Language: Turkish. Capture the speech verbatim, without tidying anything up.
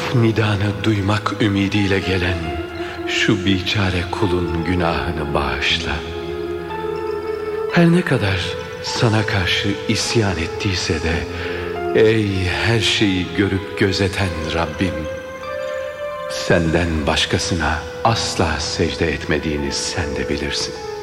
Nidanı duymak ümidiyle gelen şu biçare kulun günahını bağışla. Her ne kadar sana karşı isyan ettiyse de, ey her şeyi görüp gözeten Rabbim, senden başkasına asla secde etmediğini sen de bilirsin.